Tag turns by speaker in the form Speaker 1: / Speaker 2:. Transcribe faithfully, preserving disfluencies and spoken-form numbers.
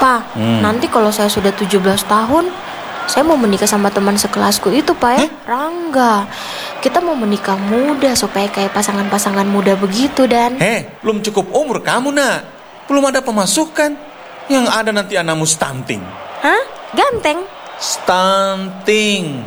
Speaker 1: Pa, hmm. nanti kalau saya sudah tujuh belas tahun, saya mau menikah sama teman sekelasku itu, Pak ya. Huh? Rangga. Kita mau menikah muda supaya kayak pasangan-pasangan muda begitu, Dan.
Speaker 2: Heh, belum cukup umur kamu, nak. Belum ada pemasukan. Yang ada nanti anakmu stunting.
Speaker 1: Hah? Ganteng?
Speaker 2: Stunting.